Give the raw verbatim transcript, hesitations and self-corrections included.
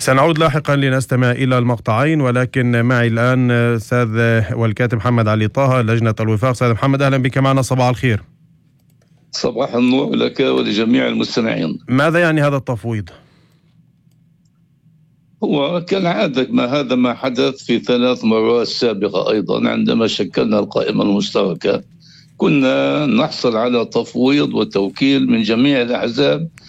سنعود لاحقا لنستمع إلى المقطعين، ولكن معي الآن أستاذ والكاتب محمد علي طه، لجنة الوفاق. أستاذ محمد، أهلا بك معنا، صباح الخير. صباح النور لك ولجميع المستمعين. ماذا يعني هذا التفويض؟ هو كالعادة ما هذا ما حدث في ثلاث مرات سابقة أيضا. عندما شكلنا القائمة المشتركة كنا نحصل على تفويض وتوكيل من جميع الأحزاب